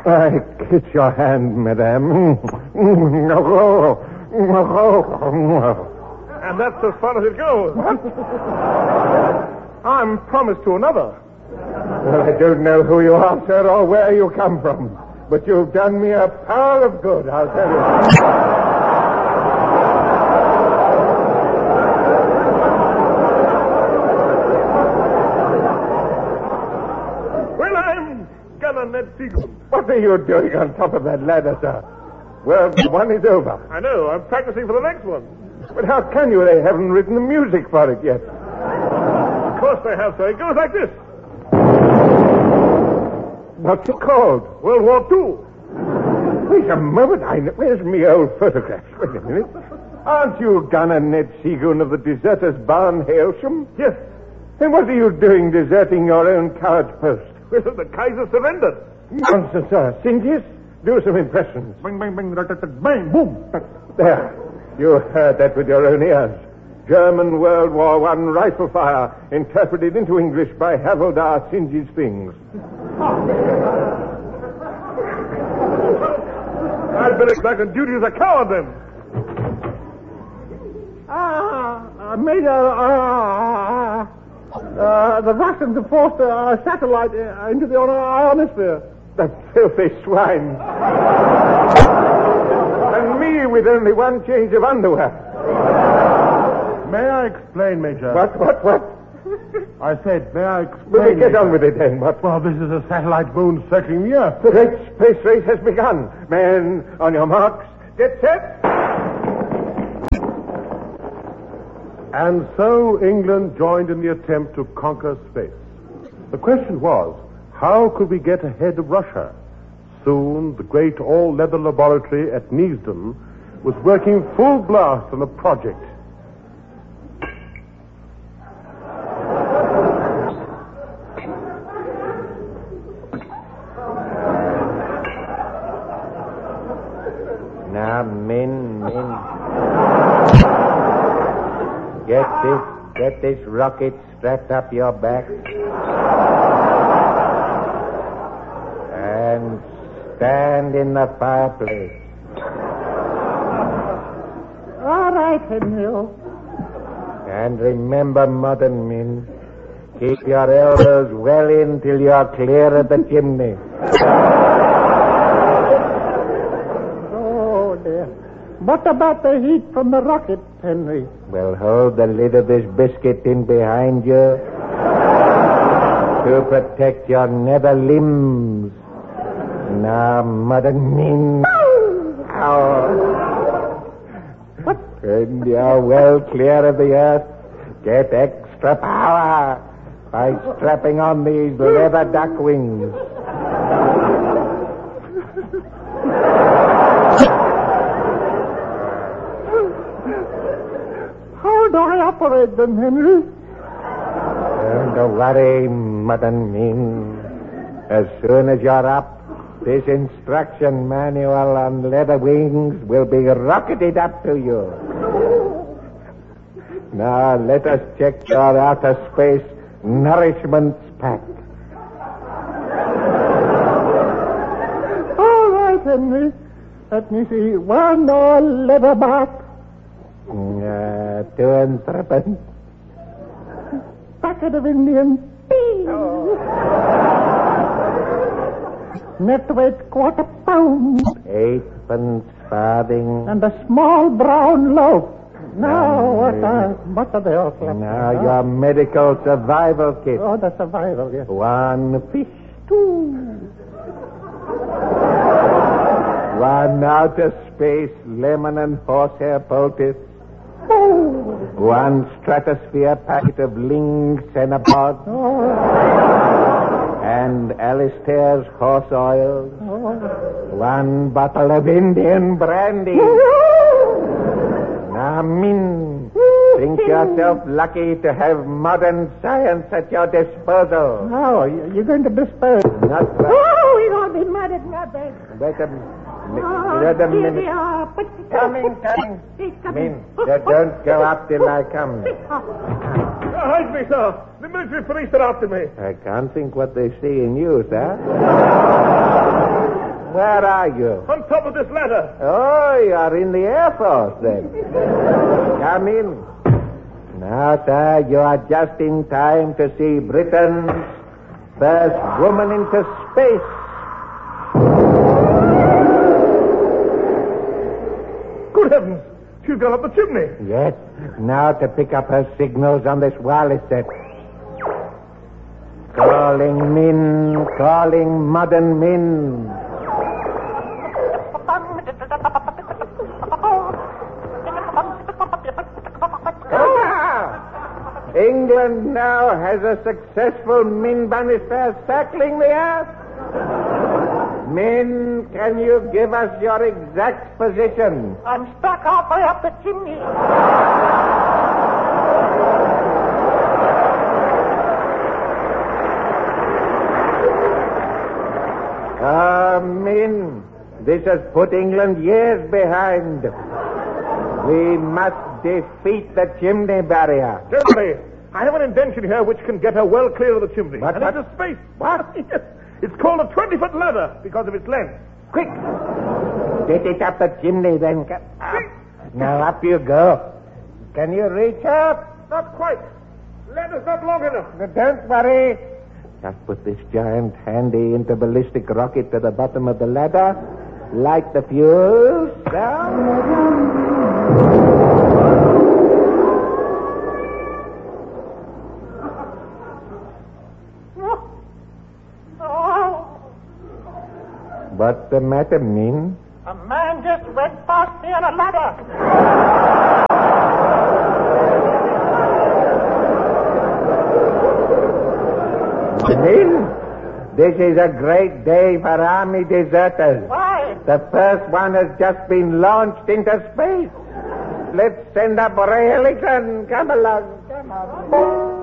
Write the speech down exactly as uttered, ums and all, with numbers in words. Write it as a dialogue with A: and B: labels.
A: I kiss your hand, madame.
B: And that's as far as it goes. What? I'm promised to another.
A: Well, I don't know who you are, sir, or where you come from, but you've done me a pile of good, I'll tell you.
B: Well, I'm Gunner Ned Seagoon.
A: What are you doing on top of that ladder, sir? Well, one is over.
B: I know. I'm practicing for the next one.
A: But how can you? They haven't written the music for it yet.
B: Of course they have, sir. It goes like this.
A: What's it called?
B: World War Two.
A: Wait a moment. I know. Where's me old photographs? Wait a minute. Aren't you Gunner Ned Seagoon of the Deserters' Barn, Hailsham?
B: Yes.
A: Then what are you doing deserting your own coward's post?
B: Well, the Kaiser surrendered.
A: Nonsense, sir. Sintius, do some impressions.
B: Bang, bang, bang, bang, boom.
A: There. You heard that with your own ears. German World War One rifle fire, interpreted into English by Havildar Singes Things.
B: I'd better back on duty as a coward, then.
C: Ah, uh, Major, uh, uh, the Russians have forced a satellite uh, into the ionosphere.
A: The filthy swine. And me with only one change of underwear.
B: May I explain, Major?
A: What, what, what?
B: I said, may I explain?
A: Will we get
B: Major?
A: on with it then? What?
B: Well, this is a satellite moon circling the Earth.
A: The great space race has begun. Men, on your marks, get set.
B: And so England joined in the attempt to conquer space. The question was, how could we get ahead of Russia? Soon, the great all-leather laboratory at Neasden was working full blast on a project.
A: Now, men, men. Get this, get this rocket strapped up your back. And stand in the fireplace.
C: All right, Henry.
A: And remember, modern men, keep your elbows well in till you're clear of the chimney.
C: Oh, dear. What about the heat from the rocket, Henry?
A: Well, hold the lid of this biscuit in behind you to protect your nether limbs. Now, modern men. Ow.
C: What?
A: When you're well clear of the earth, get extra power by strapping on these leather duck wings.
C: How do I operate them, Henry?
A: Don't worry, modern men. As soon as you're up, this instruction manual on leather wings will be rocketed up to you. Now, let us check your outer space nourishments pack.
C: All right, Henry. Let me see. One more leather back.
A: Uh, two and threepence.
C: Packet of Indian tea. Net weight quarter pound.
A: Eightpence farthing.
C: And a small brown loaf. Now, what are, what are they all for?
A: Now, your medical survival kit.
C: Oh, the survival, yes.
A: One fish.
C: Two.
A: One outer space lemon and horsehair poultice.
C: Oh.
A: One stratosphere packet of Ling Cenapod.
C: Oh.
A: And Alistair's horse oil.
C: Oh.
A: One bottle of Indian brandy. Now, Min, think yourself lucky to have modern science at your disposal.
C: Now, you're going to dispose.
A: Not right.
C: Oh, we're going to be mad at nothing.
A: Wait a, mi-
C: Oh,
A: wait a
C: here
A: minute.
C: they are. But
A: Coming, coming.
C: He's coming.
A: Min, don't go up till I come.
B: Hide me, sir. The military police are after me.
A: I can't think what they see in you, sir. Where are you?
C: On top of this ladder.
A: Oh, you're in the Air Force, then. Come in. Now, sir, you are just in time to see Britain's first woman into space.
C: Good heavens! She's gone up the chimney.
A: Yes. Now to pick up her signals on this wireless set. Calling Min, calling modern Min. Ah! England now has a successful Min Bannister circling the earth. Min, can you give us your exact position?
D: I'm stuck halfway up the chimney.
A: Ah, Min, this has put England years behind. We must defeat the chimney barrier.
C: Gentlemen, I have an invention here which can get her well clear of the chimney.
A: What,
C: and
A: what?
C: into space.
A: What?
C: Yes. It's called a twenty-foot ladder because of its length.
A: Quick! Get it up the chimney, then. Come up. Now up you go. Can you reach up?
C: Not quite. Ladder's not long enough.
A: Now, don't worry. Just put this giant handy interballistic rocket to the bottom of the ladder. Light the fuse. What's the matter, Min?
D: A man just went past me on a ladder.
A: Min, this is a great day for army deserters.
D: Why?
A: The first one has just been launched into space. Let's send up Ray Ellington. Come along. Come on.